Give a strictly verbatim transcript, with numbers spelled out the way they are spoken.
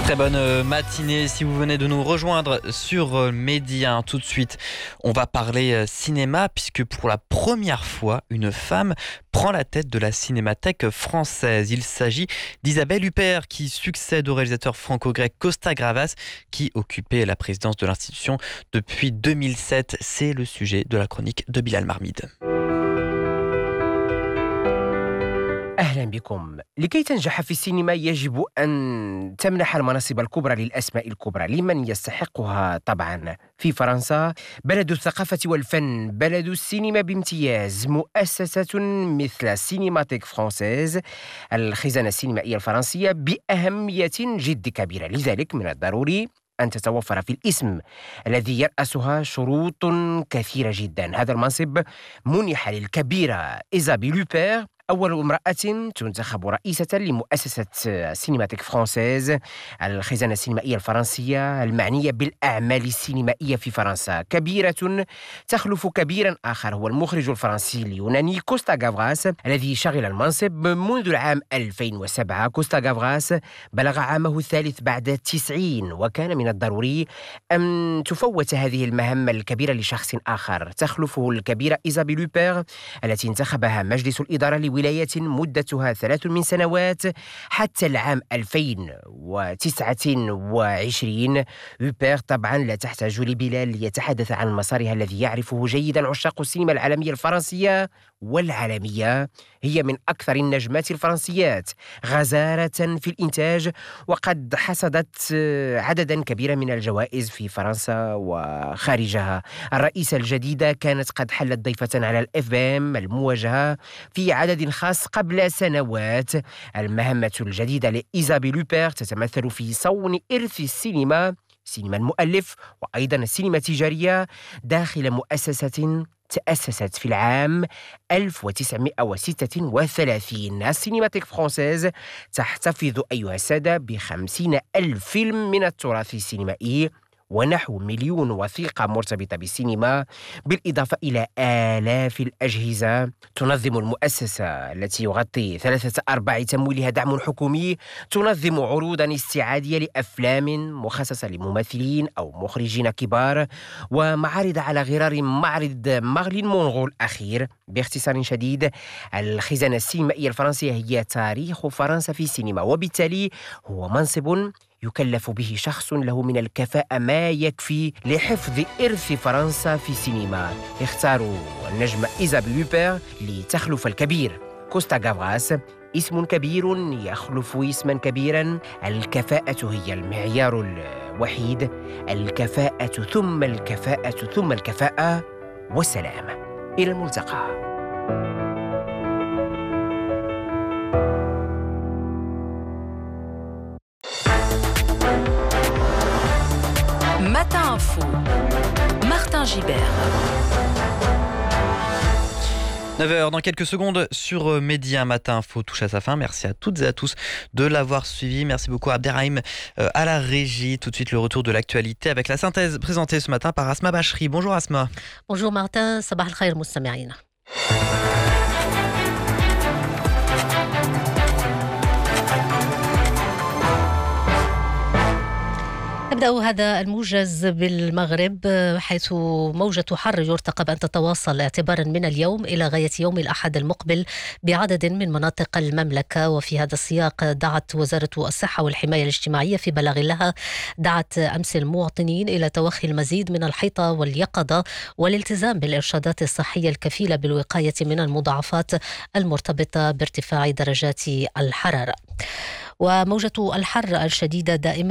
Très bonne matinée si vous venez de nous rejoindre sur Média. Tout de suite, on va parler cinéma puisque pour la première fois, une femme prend la tête de la Cinémathèque française. Il s'agit d'Isabelle Huppert qui succède au réalisateur franco-grec Costa Gavras qui occupait la présidence de l'institution depuis deux mille sept. C'est le sujet de la chronique de Bilal Marmide. أهلا بكم. لكي تنجح في السينما يجب أن تمنح المناصب الكبرى للأسماء الكبرى لمن يستحقها. طبعا في فرنسا بلد الثقافة والفن، بلد السينما بامتياز، مؤسسة مثل سينماتيك فرانسيز الخزانة السينمائية الفرنسية بأهمية جد كبيرة. لذلك من الضروري أن تتوفر في الاسم الذي يرأسها شروط كثيرة جدا. هذا المنصب منح للكبيرة إيزابيل هوبير، أول امرأة تنتخب رئيسة لمؤسسة سينماتيك فرانسيز الخزانة السينمائية الفرنسية المعنية بالأعمال السينمائية في فرنسا. كبيرة تخلف كبيرا آخر هو المخرج الفرنسي اليوناني كوستا غافراس الذي شغل المنصب منذ العام ألفين وسبعة. كوستا غافراس بلغ عامه الثالث بعد تسعين، وكان من الضروري أن تفوت هذه المهمة الكبيرة لشخص آخر تخلفه الكبيرة إيزابيل هوبير التي انتخبها مجلس الإدارة لولاية مدتها ثلاث من سنوات حتى العام ألفين وتسعة وعشرين. هوبير طبعا لا تحتاج لبلال ليتحدث عن مسارها الذي يعرفه جيدا عشاق السينما العالمية الفرنسية والعالمية. هي من أكثر النجمات الفرنسيات غزارة في الإنتاج، وقد حصدت عددا كبيرا من الجوائز في فرنسا وخارجها. الرئيسة الجديدة كانت قد حلت ضيفة على الإف بي إم المواجهة في عدد خاص قبل سنوات. المهمة الجديدة لإيزابيل هوبير تتمثل في صون إرث السينما، سينما المؤلف وأيضا السينما التجارية داخل مؤسسة تأسست في العام ألف وتسعمائة وستة وثلاثين. السينماتيك فرانسيز تحتفظ أيها السادة بخمسين ألف فيلم من التراث السينمائي ونحو مليون وثيقة مرتبطة بالسينما، بالإضافة إلى آلاف الأجهزة. تنظم المؤسسة التي يغطي ثلاثة أرباع تمويلها دعم حكومي، تنظم عروضا استعادية لأفلام مخصصة لممثلين أو مخرجين كبار، ومعارض على غرار معرض مارلين مونرو الأخير. باختصار شديد، الخزانة السينمائية الفرنسية هي تاريخ فرنسا في السينما، وبالتالي هو منصب يكلف به شخص له من الكفاءة ما يكفي لحفظ إرث فرنسا في السينما. اختاروا النجمة إيزابيل هوبير لتخلف الكبير كوستا غافراس. اسم كبير يخلف اسما كبيرا. الكفاءة هي المعيار الوحيد، الكفاءة ثم الكفاءة ثم الكفاءة والسلام. إلى الملتقى. Matin Info, Martin Gibert. neuf heures dans quelques secondes sur Média. Matin Info touche à sa fin. Merci à toutes et à tous de l'avoir suivi. Merci beaucoup à Abderrahim à la régie. Tout de suite le retour de l'actualité avec la synthèse présentée ce matin par Asma Bachri. Bonjour Asma. Bonjour Martin, صباح الخير مستمعينا. نبدأ هذا الموجز بالمغرب، حيث موجة حر يرتقب أن تتواصل اعتبارا من اليوم إلى غاية يوم الأحد المقبل بعدد من مناطق المملكة. وفي هذا السياق دعت وزارة الصحة والحماية الاجتماعية في بلاغ لها دعت أمس المواطنين إلى توخي المزيد من الحيطة واليقظة والالتزام بالإرشادات الصحية الكفيلة بالوقاية من المضاعفات المرتبطة بارتفاع درجات الحرارة. وموجة الحر الشديدة دائما